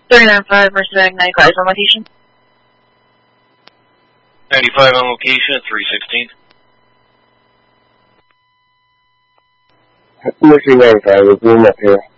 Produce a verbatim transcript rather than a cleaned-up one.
thirty-nine five, Mercedes ninety-five on location. ninety-five on location at three sixteen. Mercury ninety-five, we're boom up here.